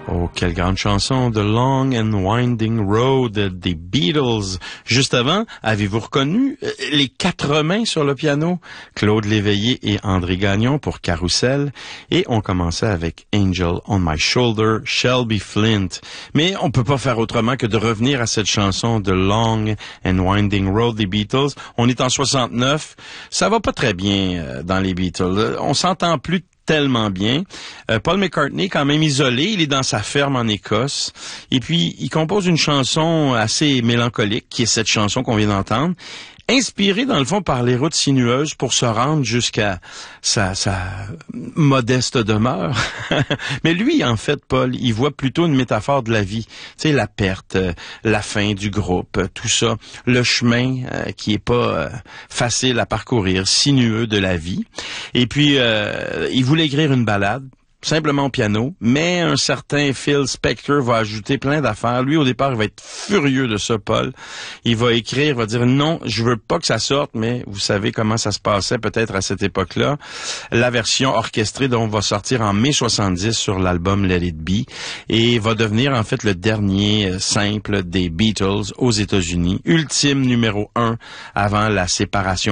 Oh, quelle grande chanson, The Long and Winding Road des Beatles. Juste avant, avez-vous reconnu les quatre mains sur le piano? Claude Léveillé et André Gagnon pour Carousel. Et on commençait avec Angel on My Shoulder, Shelby Flint. Mais on peut pas faire autrement que de revenir à cette chanson The Long and Winding Road des Beatles. On est en 69. Ça va pas très bien dans les Beatles. On s'entend plus tellement bien. Paul McCartney, quand même isolé, il est dans sa ferme en Écosse. Et puis, il compose une chanson assez mélancolique, qui est cette chanson qu'on vient d'entendre, inspirée, dans le fond, par les routes sinueuses pour se rendre jusqu'à sa modeste demeure. Mais lui, en fait, Paul, il voit plutôt une métaphore de la vie. Tu sais, la perte, la fin du groupe, tout ça. Le chemin qui est pas facile à parcourir, sinueux de la vie. Et puis, il voulait écrire une ballade, simplement au piano, mais un certain Phil Spector va ajouter plein d'affaires. Lui, au départ, il va être furieux de ça, Paul. Il va écrire, il va dire non, je veux pas que ça sorte, mais vous savez comment ça se passait peut-être à cette époque-là. La version orchestrée donc va sortir en mai 70 sur l'album Let It Be et va devenir en fait le dernier simple des Beatles aux États-Unis, ultime numéro 1 avant la séparation